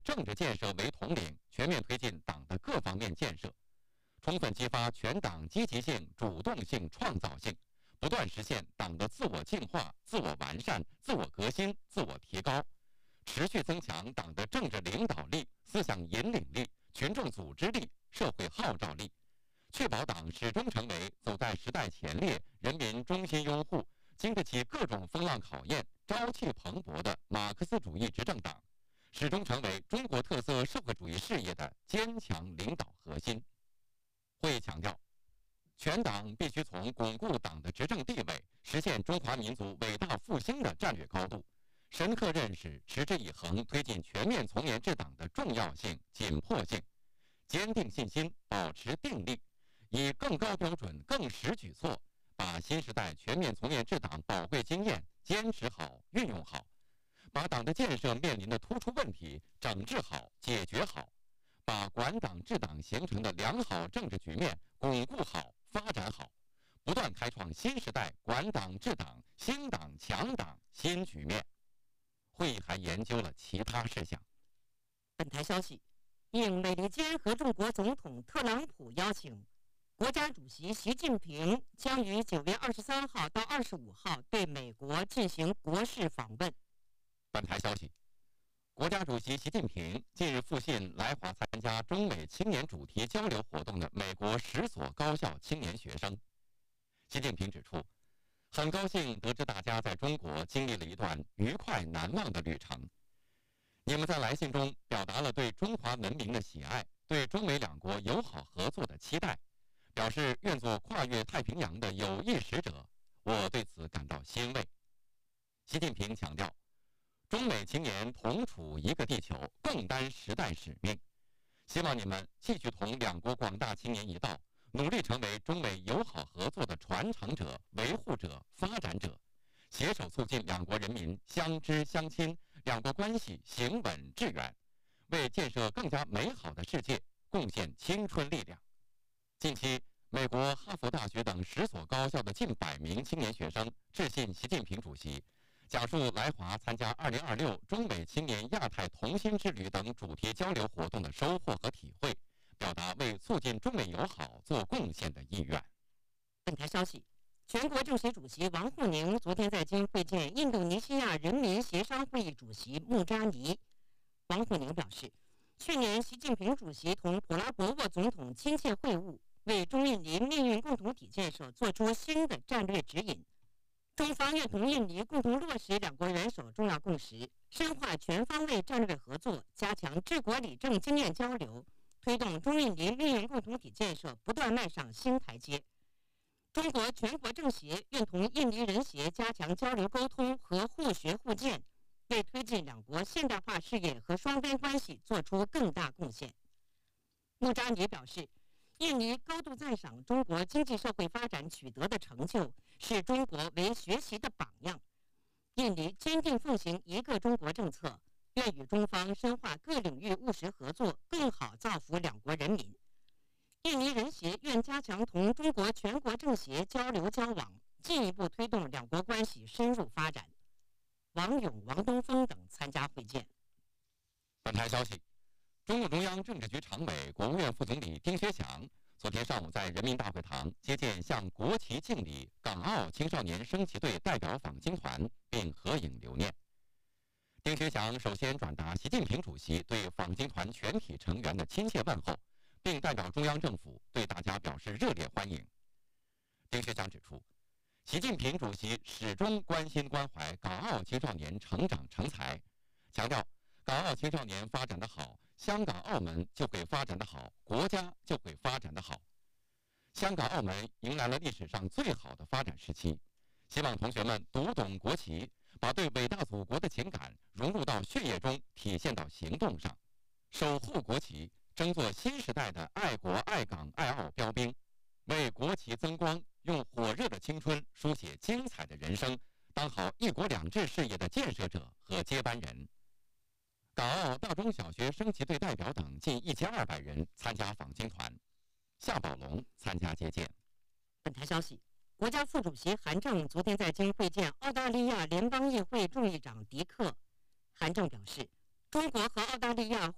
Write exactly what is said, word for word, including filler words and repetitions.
政治建设为统领，全面推进党的各方面建设，充分激发全党积极性、主动性、创造性，不断实现党的自我净化、自我完善、自我革新、自我提高，持续增强党的政治领导力、思想引领力、群众组织力、社会号召力，确保党始终成为走在时代前列、人民中心拥护、经得起各种风浪考验、朝气蓬勃的马克思主义执政党，始终成为中国特色社会主义事业的坚强领导核心。会议强调，全党必须从巩固党的执政地位、实现中华民族伟大复兴的战略高度，深刻认识持之以恒推进全面从严治党的重要性、紧迫性，坚定信心，保持定力，以更高标准、更实举措，把新时代全面从严治党宝贵经验坚持好、运用好，把党的建设面临的突出问题整治好、解决好，把管党治党形成的良好政治局面巩固好、发展好，不断开创新时代管党治党、兴党强党新局面。会议还研究了其他事项。 本台消息，应美利坚合众国总统特朗普邀请，国家主席习近平将于九月二十三号到二十五号对美国进行国事访问。 本台消息，国家主席习近平近日复信来华参加中美青年主题交流活动的美国十所高校青年学生。习近平指出，很高兴得知大家在中国经历了一段愉快难忘的旅程。你们在来信中表达了对中华文明的喜爱，对中美两国友好合作的期待，表示愿做跨越太平洋的有益使者，我对此感到欣慰。习近平强调，中美青年同处一个地球，共担时代使命，希望你们继续同两国广大青年一道，努力成为中美友好合作的传承者、维护者、发展者，携手促进两国人民相知相亲，两国关系行稳致远，为建设更加美好的世界贡献青春力量。近期，美国哈佛大学等十所高校的近百名青年学生致信习近平主席，讲述来华参加二零二六中美青年亚太同心之旅等主题交流活动的收获和体会，表达为促进中美友好做贡献的意愿。 本台消息，全国政协主席王沪宁昨天在京会见印度尼西亚人民协商会议主席穆扎尼。王沪宁表示，去年习近平主席同普拉博沃总统亲切会晤，为中印尼命运共同体建设做出新的战略指引。中方愿同印尼共同落实两国元首重要共识，深化全方位战略合作，加强治国理政经验交流，推动中印尼命运共同体建设不断迈上新台阶。中国全国政协愿同印尼人协加强交流沟通和互学互鉴，为推进两国现代化事业和双边关系做出更大贡献。穆扎尼表示，印尼高度赞赏中国经济社会发展取得的成就，视中国为学习的榜样。印尼坚定奉行一个中国政策，愿与中方深化各领域务实合作，更好造福两国人民。印尼人协愿加强同中国全国政协交流交往，进一步推动两国关系深入发展。王勇、王东峰等参加会见。 本台消息，中共中央政治局常委、国务院副总理丁薛祥昨天上午在人民大会堂接见向国旗敬礼港澳青少年升旗队代表访京团，并合影留念。丁薛祥首先转达习近平主席对访京团全体成员的亲切问候，并代表中央政府对大家表示热烈欢迎。丁薛祥指出，习近平主席始终关心关怀港澳青少年成长成才，强调港澳青少年发展得好，香港、澳门就会发展得好，国家就会发展得好。香港、澳门迎来了历史上最好的发展时期，希望同学们读懂国旗，把对伟大祖国的情感融入到血液中，体现到行动上，守护国旗，争做新时代的爱国爱港爱澳标兵，为国旗增光，用火热的青春书写精彩的人生，当好一国两制事业的建设者和接班人。港澳大中小学升旗队代表等近一千二百人参加访京团，夏宝龙参加接见。 本台消息，国家副主席韩正昨天在京会见澳大利亚联邦议会众议长迪克。韩正表示，中国和澳大利亚